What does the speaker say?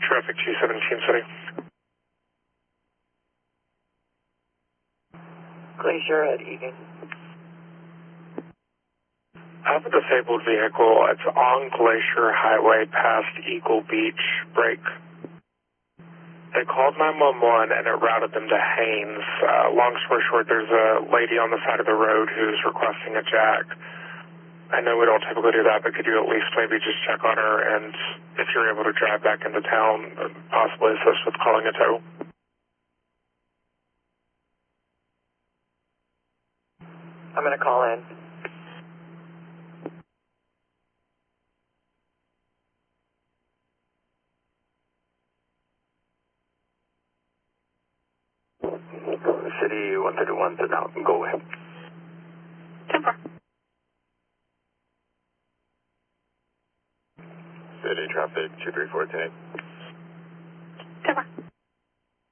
traffic 217 City. Glacier at Egan. I have a disabled vehicle. It's on Glacier Highway past Eagle Beach. Break. They called 911 and it routed them to Haynes. Long story short, there's a lady on the side of the road who's requesting a jack. I know we don't typically do that, but could you at least maybe just check on her, and if you're able to drive back into town, possibly assist with calling a tow? I'm going to call in. City 131 to now. Go ahead. 10-4. City traffic 234 today.